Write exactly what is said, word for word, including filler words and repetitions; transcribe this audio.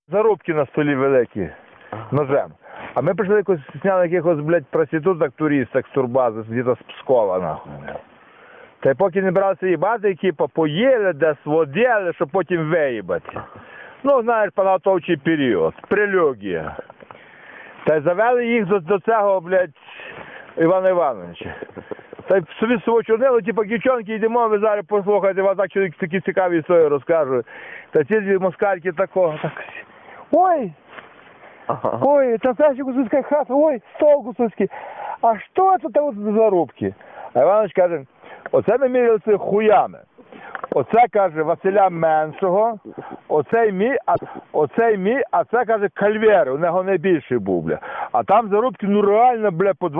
Зарубки на столі великі, ножем. А ми прийшли якось, сняли якихось, блядь, проституток туристок з турбази, где-то з Пскова, нахуй. Та й поки не бралися їбати, екіпа, поїли десь, воділи, щоб потім виїбати. Ну, знаєш, підготовчий період, прелюдія. Та й завели їх до, до цього, блядь, Івана Івановича. Та й собі свого чорнили, типу, дівчонки, йдемо, ви зараз послухайте, вам так чоловік такі цікаві історії розкажу. Та ці дві москальки такого, так, ой, ой, это настоящая гусарская хата, ой, стол гусарский, а что это там за зарубки? А Іванович каже, оце ми мірялися хуями. Оце, каже, Василя Меншого, оцей мій, а, оцей мій, а це, каже, Кальвєр, у нього найбільший був, бля. А там зарубки, ну реально, бля, по два